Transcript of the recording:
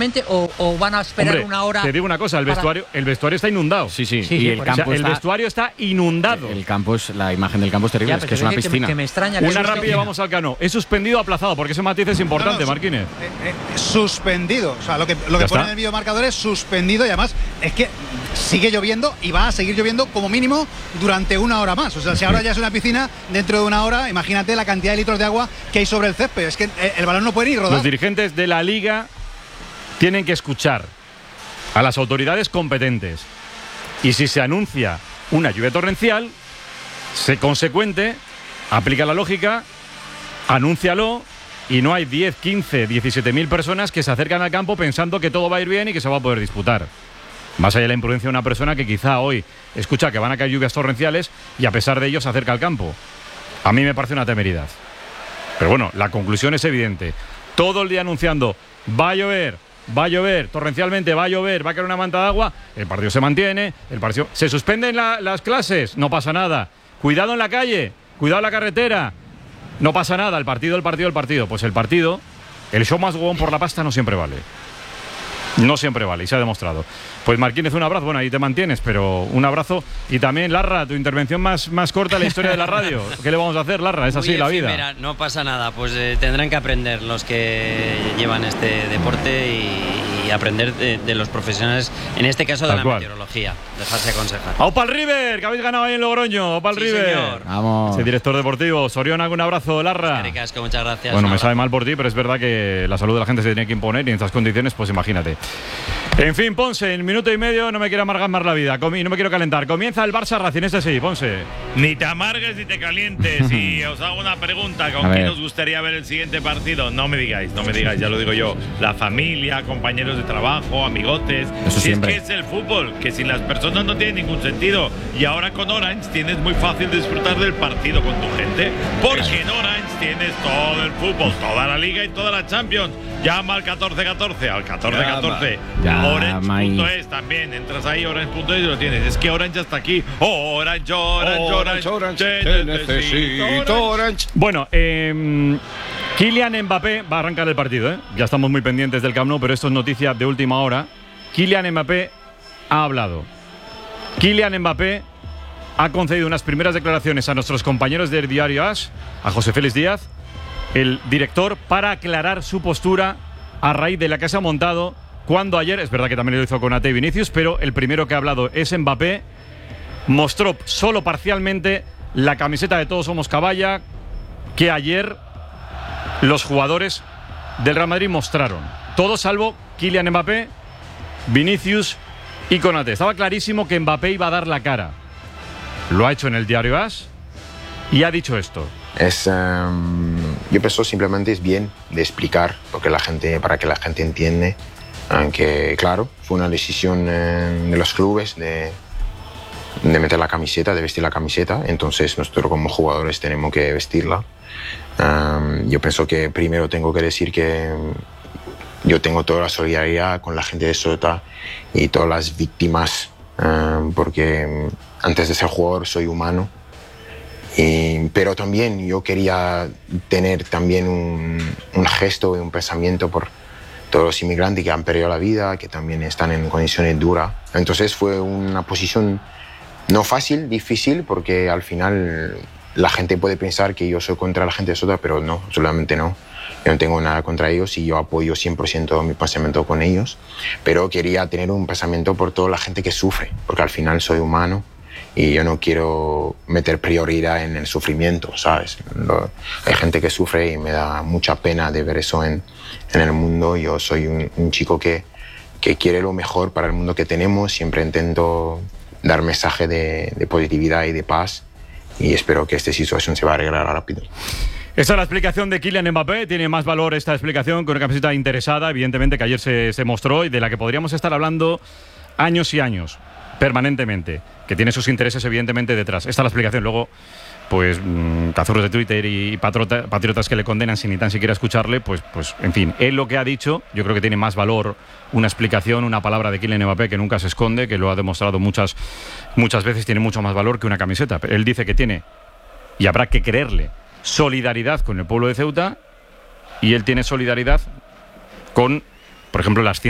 totalmente o van a esperar una hora? Te digo una cosa, el vestuario está inundado. Sí. Y el campo el vestuario está inundado. La imagen del campo es terrible, es que es una piscina. Que me extraña. Una rápida, vamos al Cano. ¿Es suspendido o aplazado? Porque ese matiz es importante, Marquínez. Suspendido. O sea, lo que pone en el videomarcador es suspendido, y además es que sigue lloviendo y va a seguir lloviendo como mínimo durante una hora más. O sea, si ahora ya es una piscina, dentro de una hora, imagínate la cantidad de litros de agua que hay sobre el césped. Es que el balón no puede ni rodar. Los dirigentes de la Liga tienen que escuchar a las autoridades competentes. Y si se anuncia una lluvia torrencial, sé consecuente, aplica la lógica, anúncialo, y no hay 10, 15, 17.000 personas que se acercan al campo pensando que todo va a ir bien y que se va a poder disputar. Más allá de la imprudencia de una persona que quizá hoy escucha que van a caer lluvias torrenciales y a pesar de ello se acerca al campo. A mí me parece una temeridad. Pero bueno, la conclusión es evidente. Todo el día anunciando, va a llover torrencialmente, va a llover, va a caer una manta de agua, el partido se mantiene, se suspenden las clases, no pasa nada. Cuidado en la calle, cuidado en la carretera, no pasa nada. El partido. Pues el partido, el show más go on por la pasta no siempre vale. No siempre vale, y se ha demostrado. Pues Marquínez, un abrazo. Bueno, ahí te mantienes, pero un abrazo. Y también, Larra, tu intervención más corta en la historia de la radio. ¿Qué le vamos a hacer, Larra? Es así la vida. Mira, no pasa nada, pues tendrán que aprender los que llevan este deporte y aprender de los profesionales, en este caso de la meteorología, dejarse aconsejar. ¡Aupa al River! Que habéis ganado ahí en Logroño. ¡Aupa al River! Señor. Vamos. Ese director deportivo. Soriona, un abrazo, Larra. Muchas gracias. Bueno, me sabe mal por ti, pero es verdad que la salud de la gente se tiene que imponer y en estas condiciones, pues imagínate. En fin, Ponce, en minuto y medio no me quiero amargar más la vida, no me quiero calentar. Comienza el Barça Racing, sí, Ponce. Ni te amargues ni te calientes. Y os hago una pregunta, ¿con quién os gustaría ver el siguiente partido? No me digáis, ya lo digo yo. La familia, compañeros de trabajo, amigotes. Eso si siempre. es que es el fútbol, que sin las personas no tiene ningún sentido. Y ahora con Orange tienes muy fácil disfrutar del partido con tu gente, porque en Orange tienes todo el fútbol, toda la Liga y toda la Champions. Llama al 1414, al 1414. Orange.es también, entras ahí, Orange.es y lo tienes. Es que Orange ya está aquí. Orange. Te necesito, Orange. Bueno, Kylian Mbappé va a arrancar el partido, ¿eh? Ya estamos muy pendientes del Camp Nou, pero esto es noticia de última hora. Kylian Mbappé ha hablado. Kylian Mbappé ha concedido unas primeras declaraciones a nuestros compañeros del diario AS, a José Félix Díaz, el director, para aclarar su postura a raíz de la que se ha montado cuando ayer, es verdad que también lo hizo con Ate y Vinicius, pero el primero que ha hablado es Mbappé. Mostró solo parcialmente la camiseta de Todos Somos Caballa que ayer los jugadores del Real Madrid mostraron. Todos salvo Kylian Mbappé, Vinicius y Konaté. Estaba clarísimo que Mbappé iba a dar la cara. Lo ha hecho en el diario AS y ha dicho esto. Yo pienso simplemente es bien de explicar lo que para que la gente entiende, aunque claro, fue una decisión de los clubes de meter la camiseta, de vestir la camiseta, entonces nosotros como jugadores tenemos que vestirla. Yo pienso que primero tengo que decir que yo tengo toda la solidaridad con la gente de Sota y todas las víctimas, porque antes de ser jugador soy humano. Pero también yo quería tener también un gesto y un pensamiento por todos los inmigrantes que han perdido la vida, que también están en condiciones duras. Entonces fue una posición no fácil, difícil, porque al final la gente puede pensar que yo soy contra la gente de Sota, pero no, solamente no. Yo no tengo nada contra ellos y yo apoyo 100% mi pensamiento con ellos, pero quería tener un pensamiento por toda la gente que sufre, porque al final soy humano. Y yo no quiero meter prioridad en el sufrimiento, ¿sabes? Hay gente que sufre y me da mucha pena de ver eso en el mundo. Yo soy un chico que quiere lo mejor para el mundo que tenemos. Siempre intento dar mensaje de positividad y de paz. Y espero que esta situación se va a arreglar rápido. Esa es la explicación de Kylian Mbappé. Tiene más valor esta explicación que una camiseta interesada, evidentemente, que ayer se mostró y de la que podríamos estar hablando años y años, permanentemente, que tiene sus intereses evidentemente detrás. Esta es la explicación. Luego, pues cazurros de Twitter y patriotas que le condenan sin ni tan siquiera escucharle, pues en fin, él lo que ha dicho, yo creo que tiene más valor una explicación, una palabra de Kylian Mbappé que nunca se esconde, que lo ha demostrado muchas veces, tiene mucho más valor que una camiseta. Él dice que tiene, y habrá que creerle, solidaridad con el pueblo de Ceuta, y él tiene solidaridad con, por ejemplo, las